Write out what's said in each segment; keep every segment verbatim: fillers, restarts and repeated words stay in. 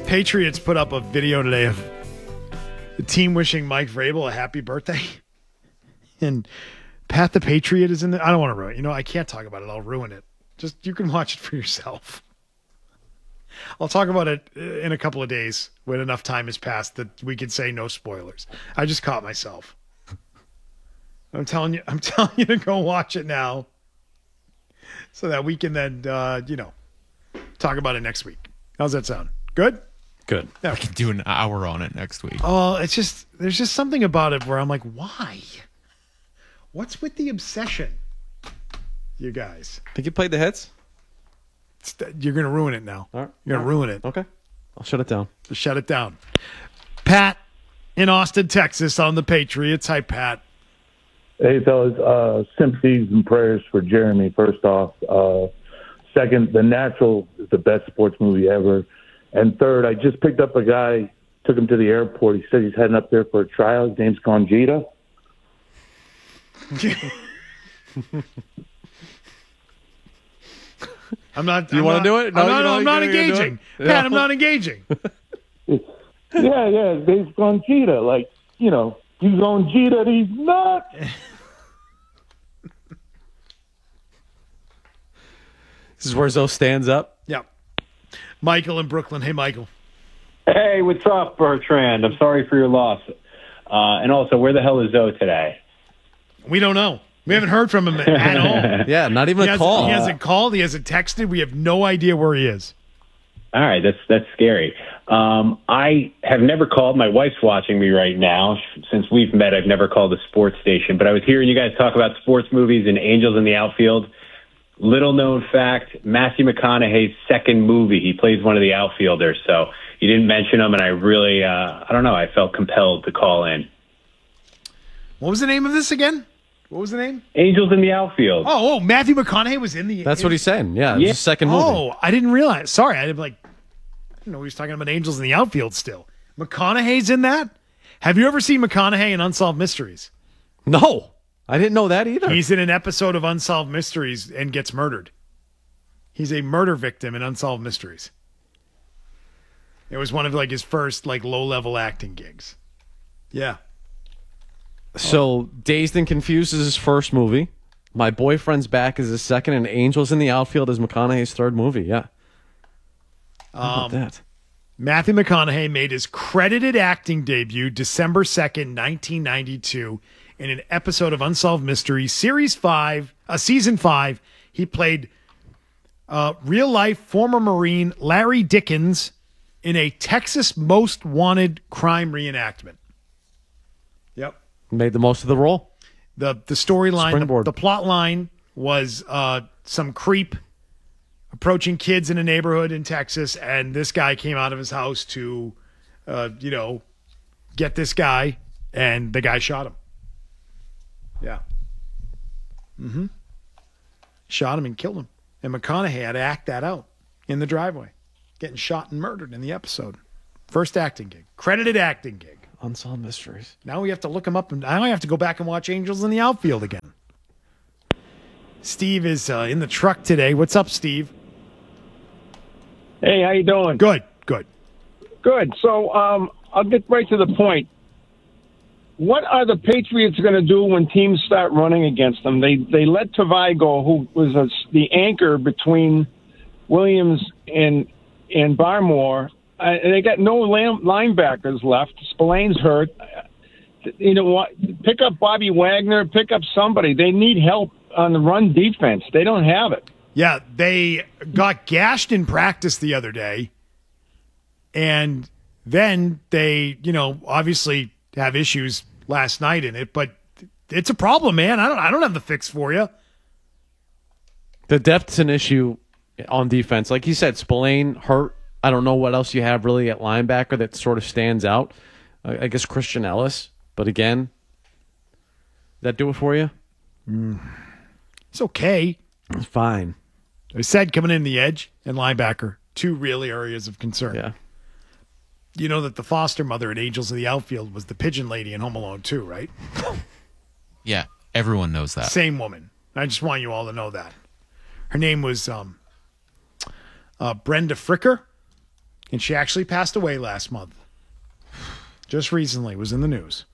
Patriots put up a video today of the team wishing Mike Vrabel a happy birthday. And Pat the Patriot is in there. I don't want to ruin it. You know, I can't talk about it. I'll ruin it. Just, you can watch it for yourself. I'll talk about it in a couple of days when enough time has passed that we can say no spoilers. I just caught myself. I'm telling you, I'm telling you to go watch it now so that we can then, uh, you know, talk about it next week. How's that sound? Good? Good. Yeah. We can do an hour on it next week. Oh, it's just, there's just something about it where I'm like, why? What's with the obsession, you guys? Think you played the hits? It's, you're going to ruin it now. All right. You're going to ruin it. Okay. I'll shut it down. Just shut it down. Pat in Austin, Texas on the Patriots. Hi, Pat. Hey, fellas. Uh, sympathies and prayers for Jeremy, first off. Uh, second, The Natural is the best sports movie ever. And third, I just picked up a guy, took him to the airport. He said he's heading up there for a trial. His name's Conjita. I'm not. Do you I'm want not- to do it? No, no, you no, don't I'm not think you're gonna do engaging. it? Pat, Yeah. I'm not engaging. Yeah, yeah, his name's Conjita. Like, you know, he's on Jita, he's not. This is where Zoe stands up. Yeah. Michael in Brooklyn. Hey, Michael. Hey, what's up, Bertrand? I'm sorry for your loss. Uh, and also, where the hell is Zoe today? We don't know. We haven't heard from him at all. Yeah, not even He a hasn't, call. he hasn't called. He hasn't texted. We have no idea where he is. All right, that's that's scary. Um, I have never called. My wife's watching me right now. Since we've met, I've never called a sports station. But I was hearing you guys talk about sports movies and Angels in the Outfield. Little known fact, Matthew McConaughey's second movie, he plays one of the outfielders. So you didn't mention him, and I really, uh, I don't know, I felt compelled to call in. What was the name of this again? What was the name? Angels in the Outfield. Oh, oh, Matthew McConaughey was in the. That's what he's saying. Yeah, it's Yeah. his second movie. Oh, I didn't realize. Sorry, I didn't like. I didn't know he was talking about Angels in the Outfield. Still, McConaughey's in that. Have you ever seen McConaughey in Unsolved Mysteries? No, I didn't know that either. He's in an episode of Unsolved Mysteries and gets murdered. He's a murder victim in Unsolved Mysteries. It was one of like his first like low level acting gigs. Yeah. So, Dazed and Confused is his first movie. My Boyfriend's Back is his second, and Angels in the Outfield is McConaughey's third movie. Yeah. How about that? Matthew McConaughey made his credited acting debut December second, nineteen ninety-two, in an episode of Unsolved Mysteries, Series five, uh, Season five. He played uh, real-life former Marine Larry Dickens in a Texas Most Wanted crime reenactment. Yep. Made the most of the role. The the storyline, the, Springboard. the plot line was uh, some creep approaching kids in a neighborhood in Texas, and this guy came out of his house to, uh, you know, get this guy, and the guy shot him. Yeah. Mm-hmm. Shot him and killed him. And McConaughey had to act that out in the driveway, getting shot and murdered in the episode. First acting gig. Credited acting gig. Unsolved Mysteries. Now we have to look him up, and now I have to go back and watch Angels in the Outfield again. Steve is uh, in the truck today. What's up, Steve? Hey, how you doing? Good, good. Good. So um, I'll get right to the point. What are the Patriots going to do when teams start running against them? They they let Tavai go, who was a, the anchor between Williams and and Barmore. Uh, and they got no lam- linebackers left. Spillane's hurt. You know what? Pick up Bobby Wagner. Pick up somebody. They need help on the run defense. They don't have it. Yeah, they got gashed in practice the other day, and then they, you know, obviously have issues last night in it. But it's a problem, man. I don't, I don't have the fix for you. The depth's an issue on defense. Like you said, Spillane hurt. I don't know what else you have really at linebacker that sort of stands out. Uh, I guess Christian Ellis. But again, that do it for you? Mm. It's okay. It's fine. I said coming in the edge and linebacker, two real areas of concern. Yeah. You know that the foster mother at Angels of the Outfield was the pigeon lady in Home Alone two, right? Yeah, everyone knows that. Same woman. I just want you all to know that. Her name was um, uh, Brenda Fricker. And she actually passed away last month. Just recently, was in the news.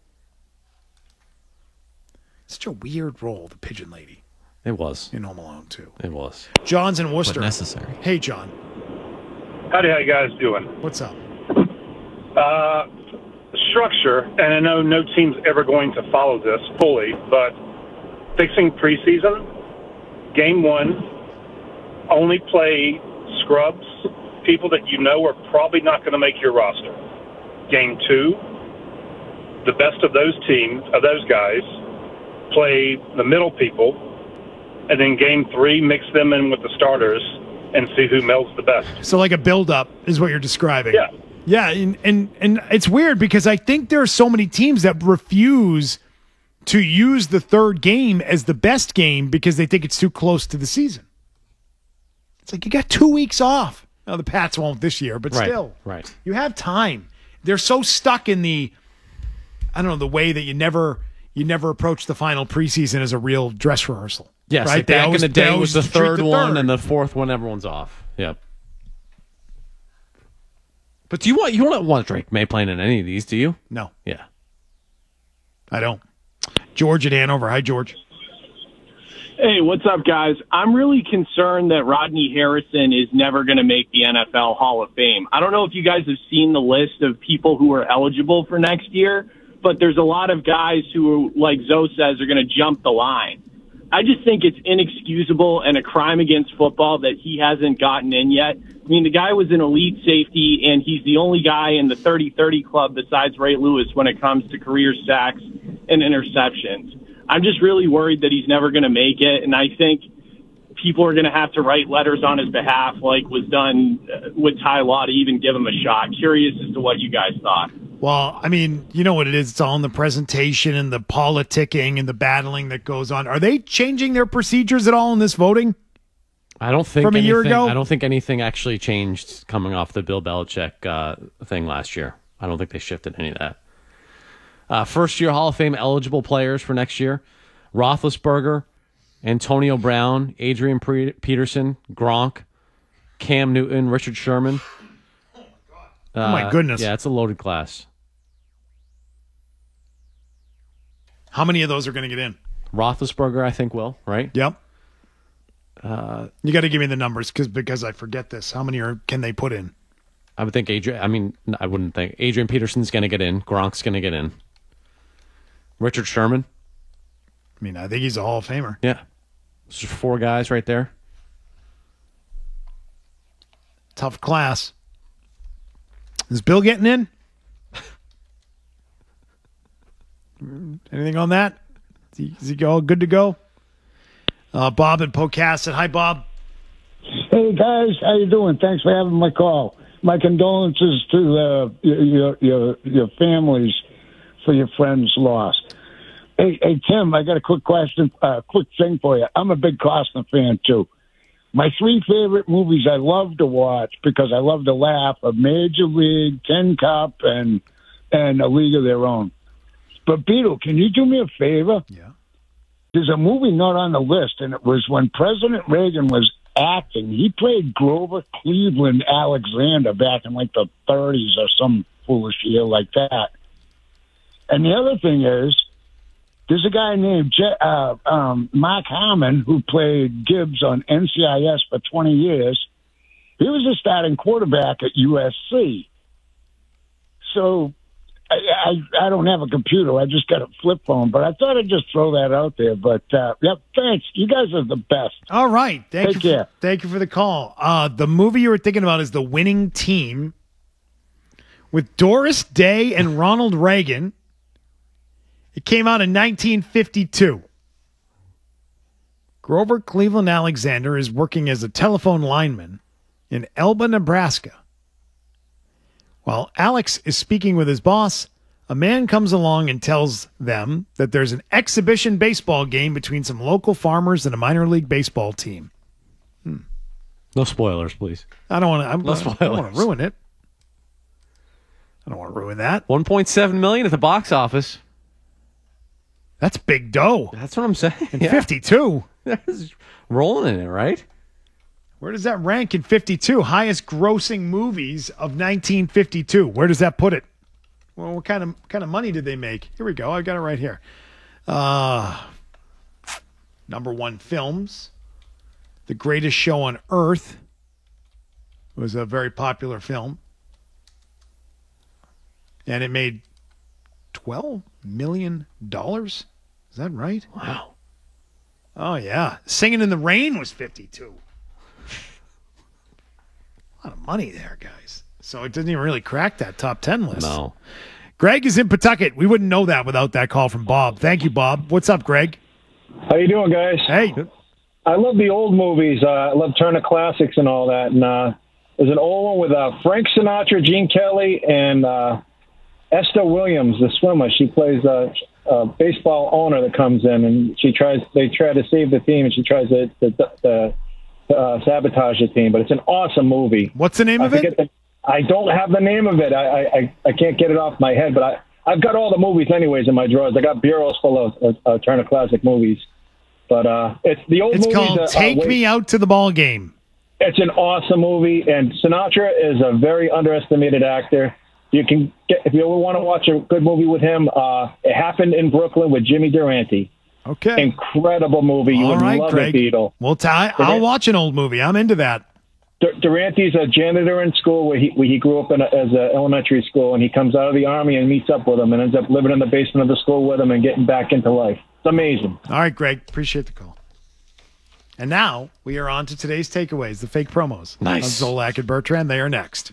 Such a weird role, the pigeon lady. It was. In Home Alone, too. It was. John's in Worcester. But necessary. Hey, John. Howdy, how you guys doing? What's up? Uh, structure, and I know no team's ever going to follow this fully, but fixing preseason, game one, only play scrubs, people that you know are probably not going to make your roster. Game two, the best of those teams, of those guys, play the middle people, and then game three, mix them in with the starters and see who melds the best. So like a build-up is what you're describing. Yeah. Yeah, and, and, and it's weird because I think there are so many teams that refuse to use the third game as the best game because they think it's too close to the season. It's like you got two weeks off. Now, the Pats won't this year, but Right, still. right. You have time. They're so stuck in the, I don't know, the way that you never you never approach the final preseason as a real dress rehearsal. Yes, right? like They back always- in the they day always was the treat third the one third. and the fourth one everyone's off. Yep. But do you want you don't want Drake May playing in any of these, do you? No, Yeah. I don't. George at Hanover. Hi, George. Hey, what's up, guys? I'm really concerned that Rodney Harrison is never going to make the N F L Hall of Fame. I don't know if you guys have seen the list of people who are eligible for next year, but there's a lot of guys who, like Zoe says, are going to jump the line. I just think it's inexcusable and a crime against football that he hasn't gotten in yet. I mean, the guy was an elite safety, and he's the only guy in the thirty thirty club besides Ray Lewis when it comes to career sacks and interceptions. I'm just really worried that he's never going to make it, and I think people are going to have to write letters on his behalf like was done uh, with Ty Law to even give him a shot. Curious as to what you guys thought. Well, I mean, you know what it is. It's all in the presentation and the politicking and the battling that goes on. Are they changing their procedures at all in this voting? I don't think From a anything, year ago? I don't think anything actually changed coming off the Bill Belichick uh, thing last year. I don't think they shifted any of that. Uh, first year Hall of Fame eligible players for next year: Roethlisberger, Antonio Brown, Adrian Pre- Peterson, Gronk, Cam Newton, Richard Sherman. Oh, my goodness. Yeah, it's a loaded class. How many of those are going to get in? Roethlisberger, I think, will, right? Yep. Uh, you got to give me the numbers because because I forget this. How many are can they put in? I would think Adrian. I mean, I wouldn't think Adrian Peterson's going to get in. Gronk's going to get in. Richard Sherman. I mean, I think he's a Hall of Famer. Yeah. Those are four guys right there. Tough class. Is Bill getting in? Anything on that? Is he, is he all good to go? Uh, Bob and Pocasset. Hi, Bob. Hey guys, how you doing? Thanks for having my call. My condolences to uh, your your your families for your friend's loss. Hey, hey Tim, I got a quick question, uh, quick thing for you. I'm a big Costner fan too. My three favorite movies I love to watch because I love to laugh are Major League, Tin Cup, and and A League of Their Own. But Beetle, can you do me a favor? Yeah. There's a movie not on the list, and it was when President Reagan was acting. He played Grover Cleveland Alexander back in like the thirties or some foolish year like that. And the other thing is, there's a guy named Je- uh, um, Mark Harmon who played Gibbs on N C I S for twenty years. He was a starting quarterback at U S C. So I, I, I don't have a computer. I just got a flip phone, but I thought I'd just throw that out there. But, uh, yep, thanks. You guys are the best. All right. Thank Take you. care. For, thank you for the call. Uh, the movie you were thinking about is The Winning Team with Doris Day and Ronald Reagan. It came out in nineteen fifty-two. Grover Cleveland Alexander is working as a telephone lineman in Elba, Nebraska. While Alex is speaking with his boss, a man comes along and tells them that there's an exhibition baseball game between some local farmers and a minor league baseball team. Hmm. No spoilers, please. I don't want to. No I don't want spoilers. to ruin it. I don't want to ruin that. one point seven million at the box office. That's big dough. That's what I'm saying. In Yeah. fifty-two. That's rolling in it, right? Where does that rank in fifty-two? Highest grossing movies of nineteen fifty-two. Where does that put it? Well, what kind of kind of money did they make? Here we go. I got it right here. Uh, number one films. The Greatest Show on Earth was a very popular film. And it made twelve million dollars. Is that right? Wow. Oh, yeah. Singing in the Rain was fifty-two. A lot of money there, guys. So it doesn't even really crack that top ten list. No. Greg is in Pawtucket. We wouldn't know that without that call from Bob. Thank you, Bob. What's up, Greg? How you doing, guys? Hey. I love the old movies. Uh, I love Turner Classics and all that. And uh, there's an old one with uh, Frank Sinatra, Gene Kelly, and uh, Esther Williams, the swimmer. She plays a, a baseball owner that comes in, and she tries. They try to save the team, and she tries to, to, to uh, sabotage the team. But it's an awesome movie. What's the name I of it? The, I don't have the name of it. I, I I can't get it off my head. But I I've got all the movies anyways in my drawers. I got bureaus full of uh, Turner Classic movies. But uh, it's the old It's movies. called uh, Take uh, Me Out to the Ball Game. It's an awesome movie, and Sinatra is a very underestimated actor. You can get if you ever want to watch a good movie with him. Uh, it happened in Brooklyn with Jimmy Durante. Okay, incredible movie. You All would right, love Greg. it, Beetle. Well, t- I'll watch an old movie. I'm into that. Dur- Durante's a janitor in school where he where he grew up in a, as an elementary school, and he comes out of the army and meets up with him and ends up living in the basement of the school with him and getting back into life. It's amazing. All right, Greg. Appreciate the call. And now we are on to today's takeaways, the fake promos. Nice. Of Zolak and Bertrand. They are next.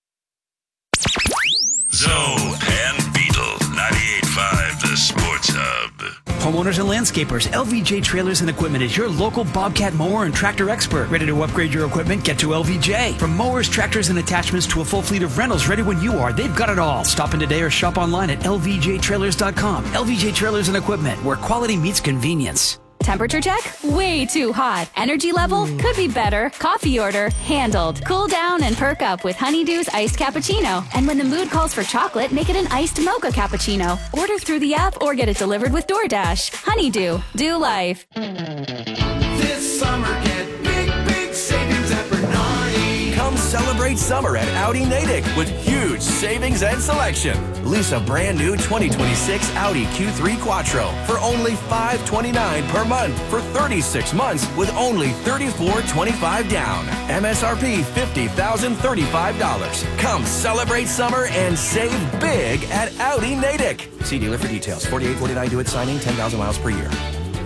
Zoe and Beetle, ninety-eight point five, the Sports Hub. Homeowners and landscapers, L V J Trailers and Equipment is your local Bobcat mower and tractor expert. Ready to upgrade your equipment? Get to L V J. From mowers, tractors, and attachments to a full fleet of rentals ready when you are, they've got it all. Stop in today or shop online at L V J trailers dot com. L V J Trailers and Equipment, where quality meets convenience. Temperature check? Way too hot. Energy level? Could be better. Coffee order? Handled. Cool down and perk up with Honeydew's iced cappuccino. And when the mood calls for chocolate, make it an iced mocha cappuccino. Order through the app or get it delivered with DoorDash. Honeydew. Do life. This summer, get big, big savings at Bernardi. Come celebrate summer at Audi Natick with huge savings and selection. Lease a brand new twenty twenty-six Audi Q three Quattro for only five hundred twenty-nine dollars per month for thirty-six months with only thirty-four twenty-five down. M S R P fifty thousand thirty-five dollars. Come celebrate summer and save big at Audi Natick. See dealer for details. forty-eight forty-nine due at signing, ten thousand miles per year.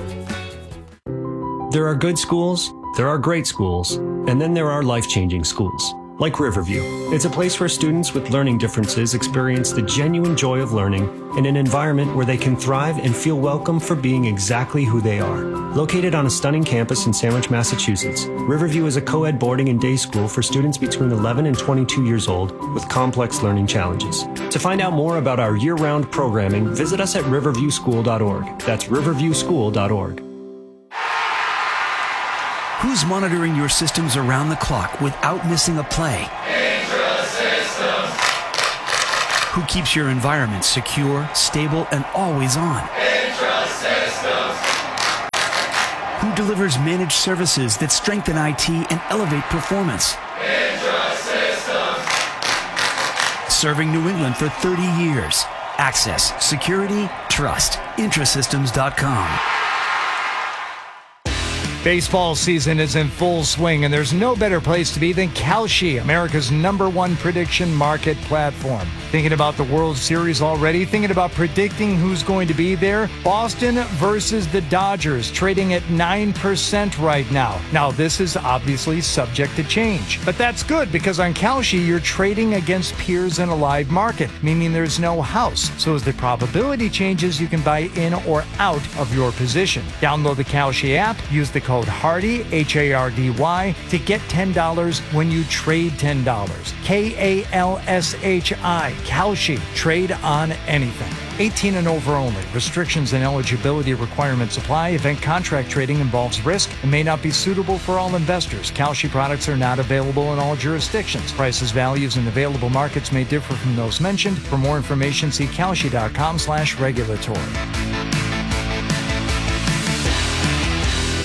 There are good schools, there are great schools, and then there are life-changing schools. Like Riverview. It's a place where students with learning differences experience the genuine joy of learning in an environment where they can thrive and feel welcome for being exactly who they are. Located on a stunning campus in Sandwich, Massachusetts, Riverview is a co-ed boarding and day school for students between eleven and twenty-two years old with complex learning challenges. To find out more about our year-round programming, visit us at riverview school dot org. That's riverview school dot org. Who's monitoring your systems around the clock without missing a play? Intra-Systems. Who keeps your environment secure, stable, and always on? Intra-Systems. Who delivers managed services that strengthen I T and elevate performance? Intra-Systems. Serving New England for thirty years. Access, security, trust. Intrasystems dot com. Baseball season is in full swing, and there's no better place to be than Kalshi, America's number one prediction market platform. Thinking about the World Series already? Thinking about predicting who's going to be there? Boston versus the Dodgers, trading at nine percent right now. Now, this is obviously subject to change, but that's good because on Kalshi, you're trading against peers in a live market, meaning there's no house. So as the probability changes, you can buy in or out of your position. Download the Kalshi app, use the code Hardy, H A R D Y, to get ten dollars when you trade ten dollars. K A L S H I, Kalshi. Trade on anything. eighteen and over only. Restrictions and eligibility requirements apply. Event contract trading involves risk and may not be suitable for all investors. Kalshi products are not available in all jurisdictions. Prices, values, and available markets may differ from those mentioned. For more information, see kalshi dot com slash regulatory. All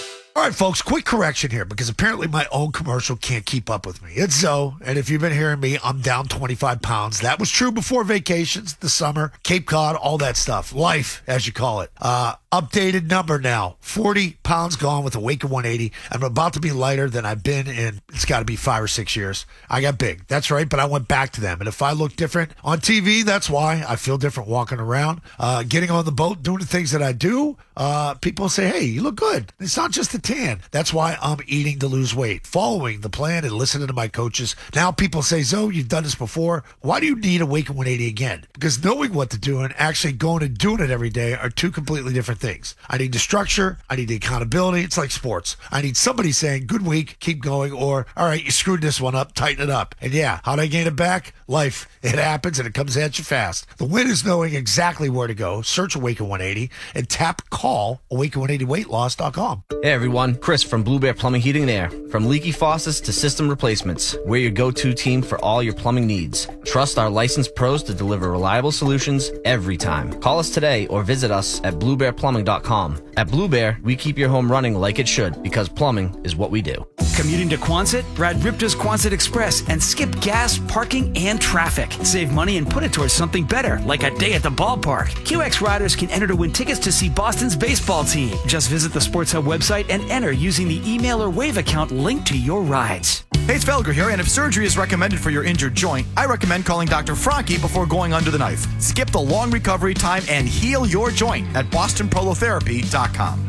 right, folks, quick correction here because apparently my own commercial can't keep up with me. It's Zoe, and if you've been hearing me, I'm down twenty-five pounds. That was true before vacations, the summer, Cape Cod, all that stuff. Life, as you call it. Uh, updated number now, forty pounds gone with a Wake of one eighty. I'm about to be lighter than I've been in, it's got to be five or six years. I got big. That's right, but I went back to them. And if I look different on T V, that's why I feel different walking around, uh, getting on the boat, doing the things that I do. Uh, people say, hey, you look good. It's not just the tan. That's why I'm eating to lose weight, following the plan and listening to my coaches. Now people say, Zoe, you've done this before. Why do you need a Wake of one eighty again? Because knowing what to do and actually going and doing it every day are two completely different things. I need the structure. I need the accountability. It's like sports. I need somebody saying, good week, keep going, or, all right, you screwed this one up, tighten it up. And yeah, how'd I gain it back? Life. It happens and it comes at you fast. The win is knowing exactly where to go. Search Awake of one eighty and tap call awake of one eighty weight loss dot com. Hey everyone, Chris from Blue Bear Plumbing, Heating and Air. From leaky faucets to system replacements, we're your go-to team for all your plumbing needs. Trust our licensed pros to deliver reliable solutions every time. Call us today or visit us at blue bear plumbing dot com. At Blue Bear, we keep your home running like it should because plumbing is what we do. Commuting to Quonset? Ride Ripta's Quonset Express and skip gas, parking, and traffic. Save money and put it towards something better, like a day at the ballpark. Q X riders can enter to win tickets to see Boston's baseball team. Just visit the Sports Hub website and enter using the email or Wave account linked to your rides. Hey, it's Felger here, and if surgery is recommended for your injured joint, I recommend calling Doctor Franke before going under the knife. Skip the long recovery time and heal your joint at boston prolotherapy dot com.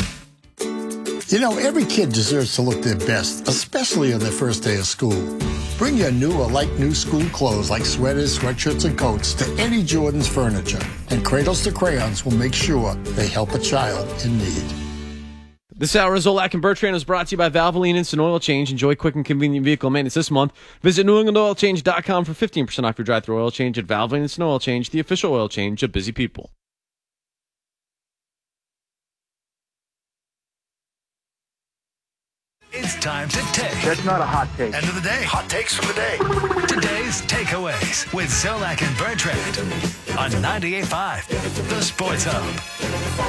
You know, every kid deserves to look their best, especially on their first day of school. Bring your new or like new school clothes like sweaters, sweatshirts, and coats to Eddie Jordan's Furniture. And Cradles to Crayons will make sure they help a child in need. This hour of Zolak and Bertrand is brought to you by Valvoline Instant Oil Change. Enjoy quick and convenient vehicle maintenance this month. Visit new england oil change dot com for fifteen percent off your drive-thru oil change at Valvoline Instant Oil Change, the official oil change of busy people. It's time to take. That's not a hot take. End of the day. Hot takes from the day. Today's takeaways with Zolak and Bertrand on ninety-eight point five, The Sports Hub.